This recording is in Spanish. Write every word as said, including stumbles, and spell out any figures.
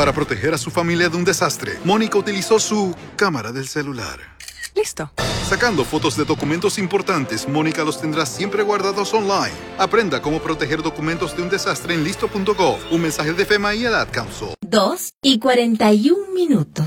Para proteger a su familia de un desastre, Mónica utilizó su cámara del celular. Listo. Sacando fotos de documentos importantes, Mónica los tendrá siempre guardados online. Aprenda cómo proteger documentos de un desastre en listo punto gov. Un mensaje de FEMA y el Ad Council. Dos y cuarenta y un minutos.